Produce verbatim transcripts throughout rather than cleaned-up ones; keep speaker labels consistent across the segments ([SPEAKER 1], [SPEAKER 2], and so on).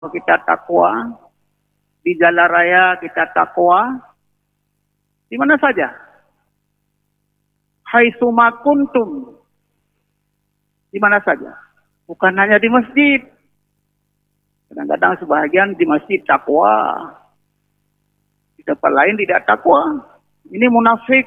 [SPEAKER 1] kita takwa, di jalan raya kita takwa, di mana saja. Haitsuma kuntum, di mana saja. Bukan hanya di masjid. Kadang-kadang sebahagian di masjid takwa, di tempat lain tidak takwa. Ini munafik.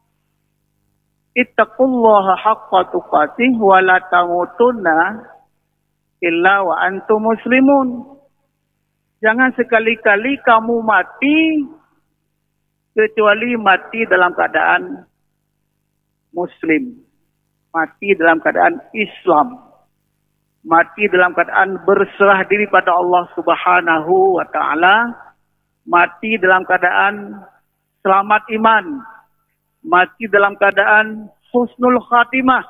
[SPEAKER 1] Ittaqullaha haqqa tuqatih wa la tamutunna illa wa antum muslimun. Jangan sekali-kali kamu mati kecuali mati dalam keadaan muslim. Mati dalam keadaan Islam. Mati dalam keadaan berserah diri pada Allah Subhanahu wa taala. Mati dalam keadaan selamat iman. Mati dalam keadaan husnul khatimah.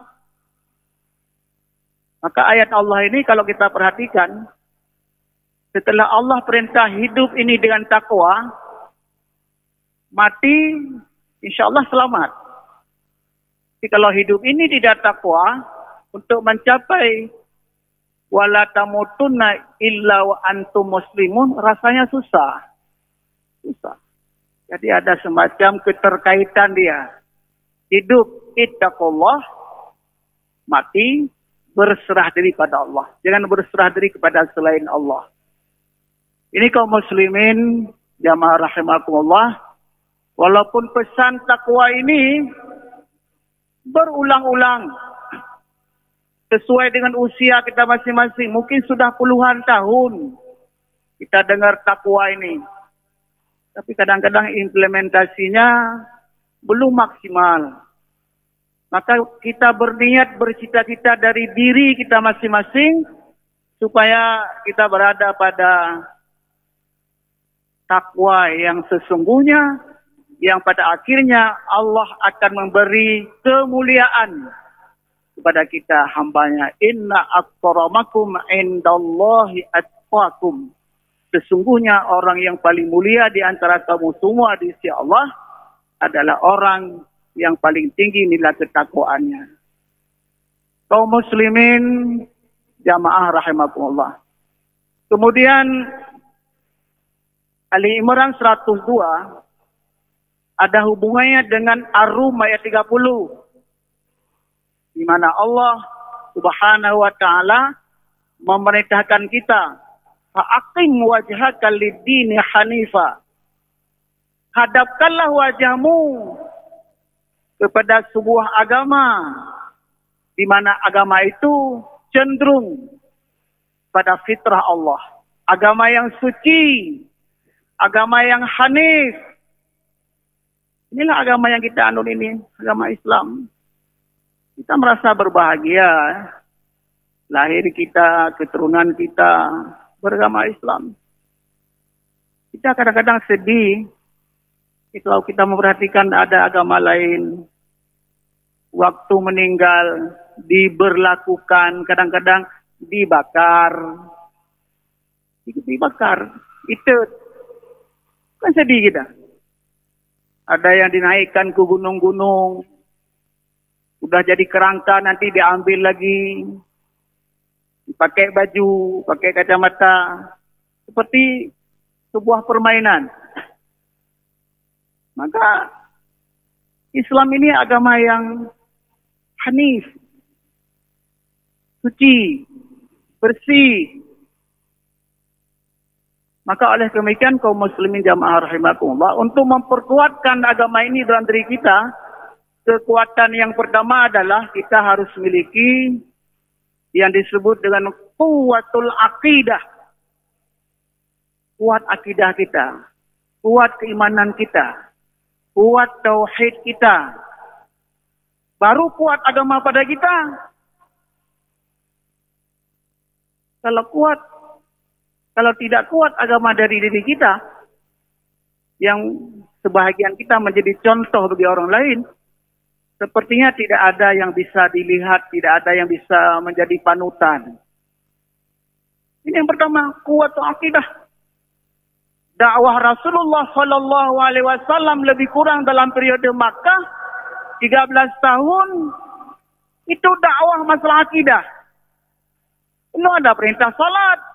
[SPEAKER 1] Maka ayat Allah ini kalau kita perhatikan, setelah Allah perintah hidup ini dengan takwa, mati insya Allah selamat. Tapi kalau hidup ini tidak takwa, untuk mencapai wala tamutunna illa wa antum muslimun, rasanya susah. Susah. Jadi ada semacam keterkaitan dia. Hidup ittaqullah, mati berserah diri pada Allah. Jangan berserah diri kepada selain Allah. Ini kaum muslimin, jamaah rahimakumullah, walaupun pesan takwa ini berulang-ulang sesuai dengan usia kita masing-masing, mungkin sudah puluhan tahun kita dengar takwa ini. Tapi kadang-kadang implementasinya belum maksimal. Maka kita berniat, bercita-cita dari diri kita masing-masing supaya kita berada pada takwa yang sesungguhnya, yang pada akhirnya Allah akan memberi kemuliaan kepada kita hambanya. Inna akramakum indallahi atqakum. Sesungguhnya orang yang paling mulia di antara kamu semua di sisi Allah adalah orang yang paling tinggi nilai ketakwaannya. Kaum muslimin, jamaah rahimakumullah. Kemudian Ali Imran seratus dua ada hubungannya dengan Ar-Rum ayat tiga puluh. Di mana Allah Subhanahu wa taala memerintahkan kita, fa'aqim wajhaka lid-dini hanifa. Hadapkanlah wajahmu kepada sebuah agama, di mana agama itu cenderung pada fitrah Allah. Agama yang suci, agama yang hanif. Inilah agama yang kita anut ini, agama Islam. Kita merasa berbahagia, lahir kita, keturunan kita beragama Islam. Kita kadang-kadang sedih kalau kita memperhatikan ada agama lain, waktu meninggal diberlakukan, kadang-kadang dibakar. Dibakar, itu kan sedih kita. Ada yang dinaikkan ke gunung-gunung, udah jadi kerangka, nanti diambil lagi, pakai baju, pakai kacamata, seperti sebuah permainan. Maka Islam ini agama yang hanif, suci, bersih. Maka oleh demikian kaum muslimin jamaah rahimakumullah, untuk memperkuatkan agama ini dalam diri kita, kekuatan yang pertama adalah kita harus memiliki yang disebut dengan kuwatul akidah. Kuat akidah kita, kuat keimanan kita, kuat tauhid kita. Baru kuat agama pada kita. Kalau kuat, kalau tidak kuat agama dari diri kita, yang sebahagian kita menjadi contoh bagi orang lain, sepertinya tidak ada yang bisa dilihat, tidak ada yang bisa menjadi panutan. Ini yang pertama, kuat akidah. Dakwah Rasulullah Sallallahu Alaihi Wasallam lebih kurang dalam periode Makkah tiga belas tahun, itu dakwah masalah akidah. Belum ada perintah salat,